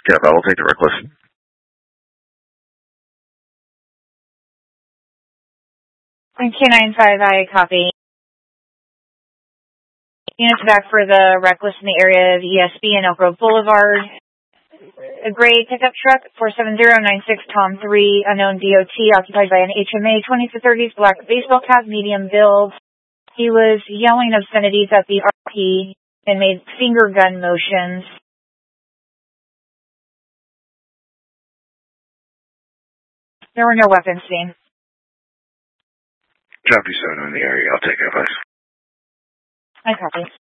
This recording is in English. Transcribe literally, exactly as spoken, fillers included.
Yeah, I will take the reckless. two nine five, I copy. Units back for the reckless in the area of E S B and Elk Grove Boulevard. A gray pickup truck, four seven zero nine six Tom three, unknown D O T, occupied by an H M A, twenties to thirties, black baseball cap, medium build. He was yelling obscenities at the R P and made finger gun motions. There were no weapons seen. Copy seven in the area. I'll take advice. I copy.